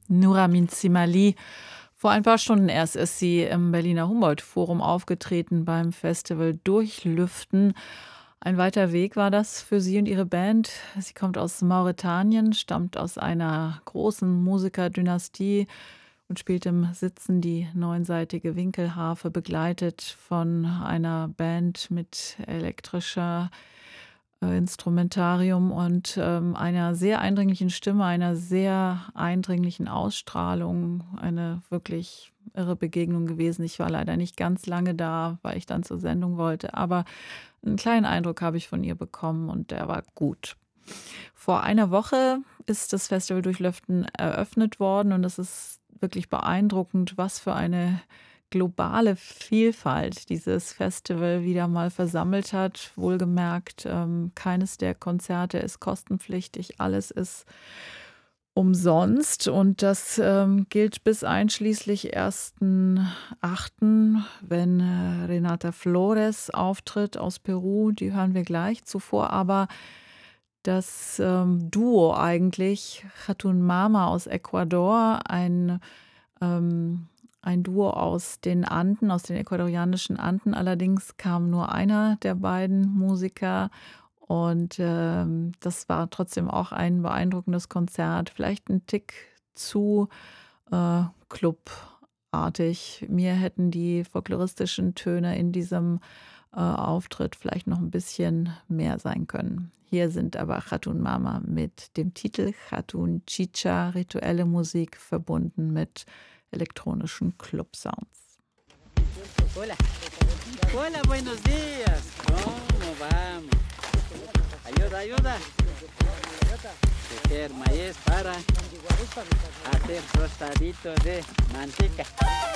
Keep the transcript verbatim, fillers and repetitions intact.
Nuramin Zimali. Vor ein paar Stunden erst ist sie im Berliner Humboldt-Forum aufgetreten beim Festival Durchlüften. Ein weiter Weg war das für sie und ihre Band. Sie kommt aus Mauretanien, stammt aus einer großen Musikerdynastie und spielt im Sitzen die neunseitige Winkelharfe, begleitet von einer Band mit elektrischer äh, Instrumentarium und ähm, einer sehr eindringlichen Stimme, einer sehr eindringlichen Ausstrahlung. Eine wirklich irre Begegnung gewesen. Ich war leider nicht ganz lange da, weil ich dann zur Sendung wollte, aber einen kleinen Eindruck habe ich von ihr bekommen und der war gut. Vor einer Woche ist das Festival Durchlüften eröffnet worden und es ist wirklich beeindruckend, was für eine globale Vielfalt dieses Festival wieder mal versammelt hat. Wohlgemerkt, ähm, keines der Konzerte ist kostenpflichtig, alles ist umsonst und das ähm, gilt bis einschließlich ersten achten, wenn äh, Renata Flores auftritt aus Peru, die hören wir gleich. Zuvor aber das ähm, Duo eigentlich, Chatun Mama aus Ecuador, ein, ähm, ein Duo aus den Anden, aus den ecuadorianischen Anden. Allerdings kam nur einer der beiden Musiker und ähm, das war trotzdem auch ein beeindruckendes Konzert. Vielleicht ein Tick zu äh, clubartig. Mir hätten die folkloristischen Töne in diesem äh, Auftritt vielleicht noch ein bisschen mehr sein können. Hier sind aber Chatun Mama mit dem Titel Chatun Chicha, rituelle Musik verbunden mit elektronischen Club-Sounds. Hola. Hola, buenos días. ¿Cómo vamos? Ayuda, ayuda. Tejer maíz para hacer tostaditos de manteca.